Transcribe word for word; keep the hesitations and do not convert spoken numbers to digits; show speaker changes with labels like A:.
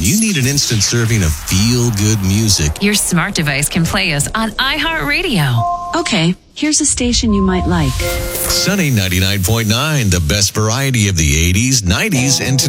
A: you need an instant serving of feel-good music,
B: your smart device can play us on iHeartRadio.
C: Okay, here's a station you might like.
A: Sunny ninety-nine point nine, the best variety of the eighties, nineties, and